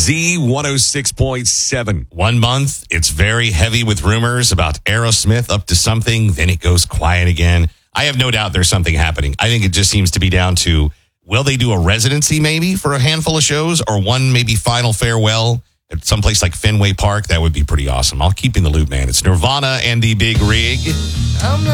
Z106.7. 1 month, it's very heavy with rumors about Aerosmith up to something. Then it goes quiet again. I have no doubt there's something happening. I think it just seems to be down to, will they do a residency maybe for a handful of shows, or one maybe final farewell at someplace like Fenway Park? That would be pretty awesome. I'll keep you in the loop, man. It's Nirvana and the Big Rig. I'm not